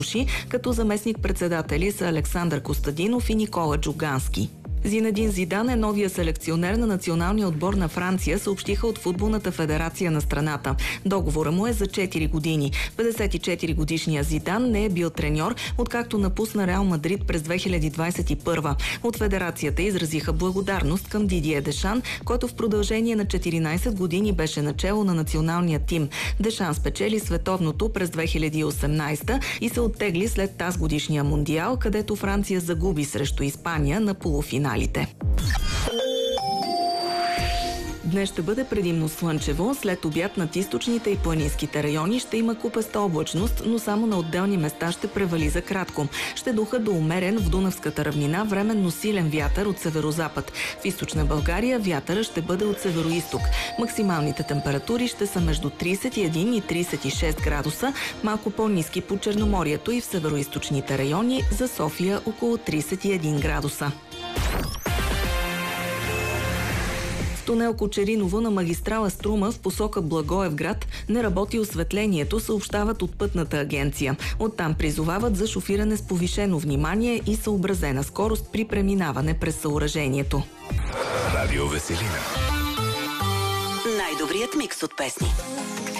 като заместник-председатели са Александър Костадинов и Никола Джугански. Зинедин Зидан е новия селекционер на националния отбор на Франция, съобщиха от Футболната федерация на страната. Договора му е за 4 години. 54-годишният Зидан не е бил треньор, откакто напусна Реал Мадрид през 2021. От федерацията изразиха благодарност към Дидие Дешан, който в продължение на 14 години беше начело на националния тим. Дешан спечели световното през 2018 и се оттегли след тазгодишния Мондиал, където Франция загуби срещу Испания на полуфинал. Днес ще бъде предимно слънчево, след обяд над източните и планинските райони ще има купеста облачност, но само на отделни места ще превали за кратко. Ще духа до умерен в Дунавската равнина временно силен вятър от северозапад. В източна България вятъра ще бъде от североизток. Максималните температури ще са между 31 и 36 градуса, малко по-ниски по Черноморието и в североизточните райони, за София около 31 градуса. В тунел Кочериново на магистрала Струма в посока Благоевград не работи осветлението, съобщават от Пътната агенция. Оттам призовават за шофиране с повишено внимание и съобразена скорост при преминаване през съоръжението. Радио Веселина. Най-добрият микс от песни.